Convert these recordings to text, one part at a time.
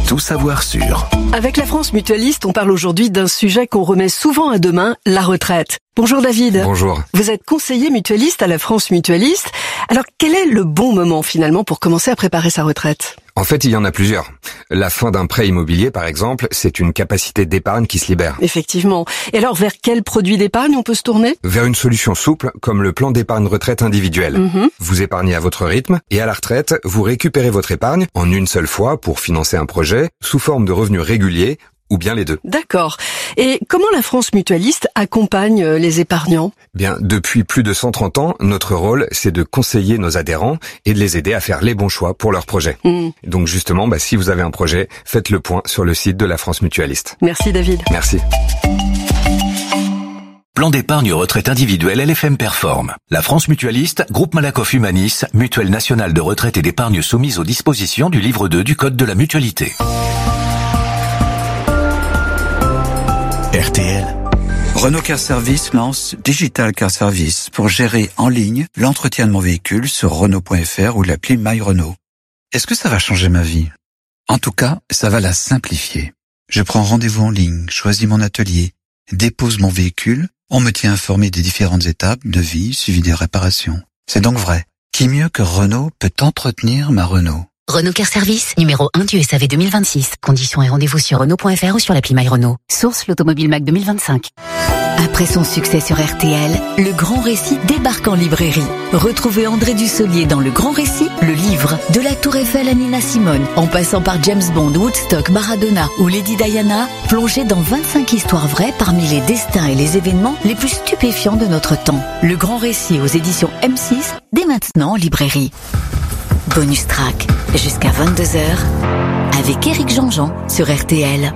Tout savoir sur. Avec la France Mutualiste, on parle aujourd'hui d'un sujet qu'on remet souvent à demain, la retraite. Bonjour David. Bonjour. Vous êtes conseiller mutualiste à la France Mutualiste. Alors quel est le bon moment finalement pour commencer à préparer sa retraite ? En fait, il y en a plusieurs. La fin d'un prêt immobilier, par exemple, c'est une capacité d'épargne qui se libère. Effectivement. Et alors, vers quel produit d'épargne on peut se tourner ? Vers une solution souple, comme le plan d'épargne retraite individuel. Vous épargnez à votre rythme, et à la retraite, vous récupérez votre épargne en une seule fois pour financer un projet, sous forme de revenus réguliers, ou bien les deux. D'accord. Et comment la France Mutualiste accompagne les épargnants ? Bien, depuis plus de 130 ans, notre rôle, c'est de conseiller nos adhérents et de les aider à faire les bons choix pour leurs projets. Donc justement, si vous avez un projet, faites le point sur le site de la France Mutualiste. Merci David. Merci. Plan d'épargne retraite individuelle LFM Perform. La France Mutualiste, Groupe Malakoff Humanis, mutuelle nationale de retraite et d'épargne soumise aux dispositions du livre 2 du Code de la mutualité. RTL. Renault Car Service lance Digital Car Service pour gérer en ligne l'entretien de mon véhicule sur Renault.fr ou l'appli My Renault. Est-ce que ça va changer ma vie ? En tout cas, ça va la simplifier. Je prends rendez-vous en ligne, choisis mon atelier, dépose mon véhicule, on me tient informé des différentes étapes de vie suivi des réparations. C'est donc vrai. Qui mieux que Renault peut entretenir ma Renault ? Renault Car Service, numéro 1 du SAV 2026. Conditions et rendez-vous sur Renault.fr ou sur l'appli My Renault. Source l'Automobile Mac 2025. Après son succès sur RTL, Le Grand Récit débarque en librairie. Retrouvez André Dussolier dans Le Grand Récit, le livre, de la Tour Eiffel à Nina Simone, en passant par James Bond, Woodstock, Maradona ou Lady Diana, plongez dans 25 histoires vraies parmi les destins et les événements les plus stupéfiants de notre temps. Le Grand Récit aux éditions M6, dès maintenant en librairie. Bonus track, jusqu'à 22h, avec Éric Jean-Jean sur RTL.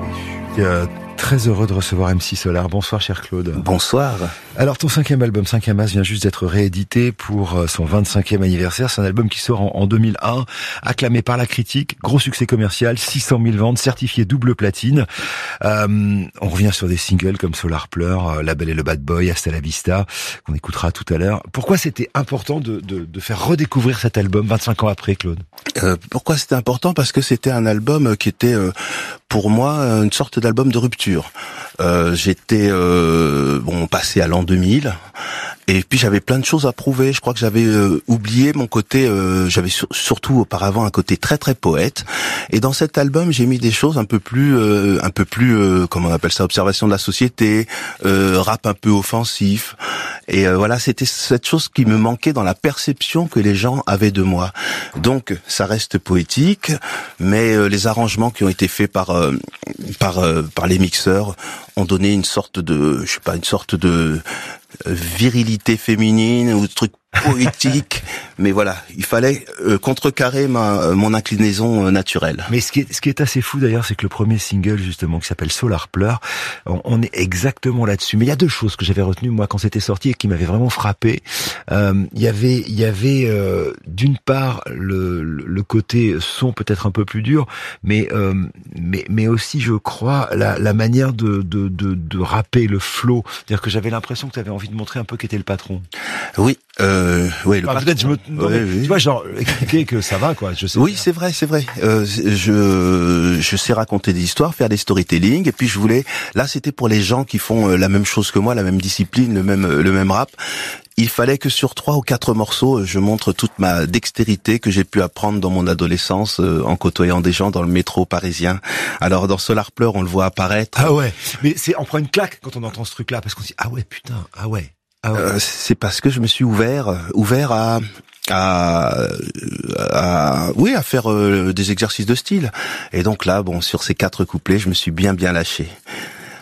Très heureux de recevoir MC Solar. Bonsoir cher Claude. Bonsoir. Alors ton 5e album, 5e As, vient juste d'être réédité pour son 25e anniversaire. C'est un album qui sort en 2001, acclamé par la critique, gros succès commercial, 600 000 ventes, certifié double platine. On revient sur des singles comme Solar Pleure, La Belle et le Bad Boy, Hasta la Vista, qu'on écoutera tout à l'heure. Pourquoi c'était important de faire redécouvrir cet album 25 ans après, Claude ? Pourquoi c'était important ? Parce que c'était un album qui était pour moi une sorte d'album de rupture. J'étais passé à l'an 2000 et puis j'avais plein de choses à prouver. Je crois que j'avais oublié mon côté, j'avais surtout auparavant un côté très très poète. Et dans cet album, j'ai mis des choses un peu plus comment on appelle ça, observation de la société, rap un peu offensif. Et voilà, c'était cette chose qui me manquait dans la perception que les gens avaient de moi. Donc ça reste poétique, mais les arrangements qui ont été faits par les mixeurs ont donné une sorte de virilité féminine ou de truc poétique, mais voilà, il fallait contrecarrer mon inclinaison naturelle. Mais ce qui est assez fou d'ailleurs, c'est que le premier single justement qui s'appelle Solar Pleure, on est exactement là-dessus. Mais il y a deux choses que j'avais retenues moi quand c'était sorti et qui m'avaient vraiment frappé. Il y avait d'une part le côté son peut-être un peu plus dur, mais aussi je crois la manière de rapper, le flow. C'est-à-dire que j'avais l'impression que tu avais envie de montrer un peu qui était le patron. Oui. Oui, peut-être je me tu vois, genre expliquer que ça va quoi, je sais. Oui, c'est vrai. Je sais raconter des histoires, faire des storytelling, et puis je voulais, là c'était pour les gens qui font la même chose que moi, la même discipline, le même rap. Il fallait que sur 3 ou 4 morceaux, je montre toute ma dextérité que j'ai pu apprendre dans mon adolescence en côtoyant des gens dans le métro parisien. Alors dans Solar Pleure, on le voit apparaître. Ah ouais, mais on prend une claque quand on entend ce truc-là parce qu'on se dit ah ouais putain, ah ouais. C'est parce que je me suis ouvert à faire des exercices de style. Et donc là, sur ces 4 couplets, je me suis bien lâché.